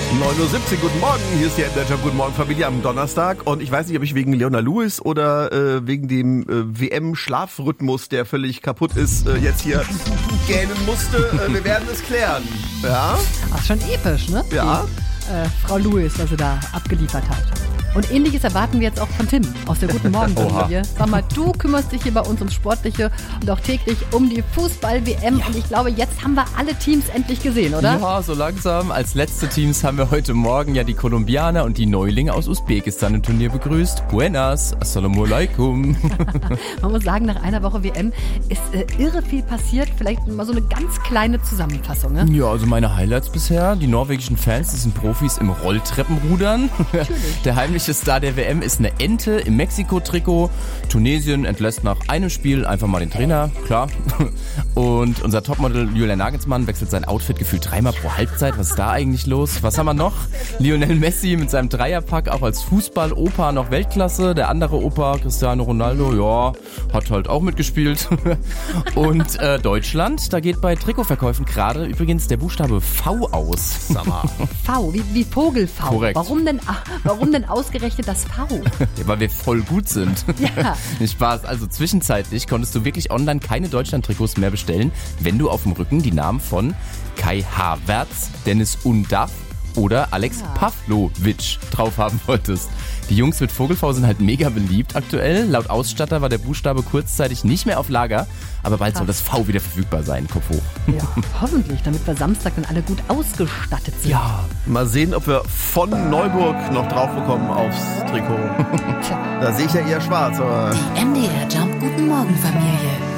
9:17 Uhr, guten Morgen. Hier ist die MDR Guten Morgen Familie am Donnerstag. Und ich weiß nicht, ob ich wegen Leona Lewis oder wegen dem WM-Schlafrhythmus, der völlig kaputt ist, jetzt hier gähnen musste. Wir werden es klären. Ja? Ach, schon episch, ne? Ja. Die, Frau Lewis, was sie da abgeliefert hat. Und Ähnliches erwarten wir jetzt auch von Tim aus der Guten Morgen Familie. Sag mal, du kümmerst dich hier bei uns ums Sportliche und auch täglich um die Fußball-WM. Ja. Und ich glaube, jetzt haben wir alle Teams endlich gesehen, oder? Ja, so langsam. Als letzte Teams haben wir heute Morgen ja die Kolumbianer und die Neulinge aus Usbekistan im Turnier begrüßt. Buenas, assalamu alaikum. Man muss sagen, nach einer Woche WM ist irre viel passiert. Vielleicht mal so eine ganz kleine Zusammenfassung, ne? Ja, also meine Highlights bisher. Die norwegischen Fans, das sind Profis im Rolltreppenrudern. Der heimliche Star der WM ist eine Ente im Mexiko-Trikot. Tunesien entlässt nach einem Spiel einfach mal den Trainer, klar. Und unser Topmodel Julian Nagelsmann wechselt sein Outfit gefühlt 3-mal pro Halbzeit. Was ist da eigentlich los? Was haben wir noch? Lionel Messi mit seinem Dreierpack, auch als Fußball-Opa noch Weltklasse. Der andere Opa, Cristiano Ronaldo, ja, hat halt auch mitgespielt. Und Deutschland, da geht bei Trikotverkäufen gerade übrigens der Buchstabe V aus. Sag mal. V, wie Vogel V. Korrekt. Warum denn ausgerechnet das V? Ja, weil wir voll gut sind. Ja. Nicht Spaß. Also zwischenzeitlich konntest du wirklich online keine Deutschland-Trikots mehr bestellen, wenn du auf dem Rücken die Namen von Kai Havertz, Dennis Undaff oder Alex Pavlovic drauf haben wolltest. Die Jungs mit Vogelfau sind halt mega beliebt aktuell. Laut Ausstatter war der Buchstabe kurzzeitig nicht mehr auf Lager, aber bald soll das V wieder verfügbar sein. Kopf hoch. Ja, hoffentlich, damit wir Samstag dann alle gut ausgestattet sind. Ja, mal sehen, ob wir von Neuburg noch drauf bekommen aufs Trikot. Da sehe ich ja eher schwarz, aber... Die MDR Jump Guten Morgen Familie.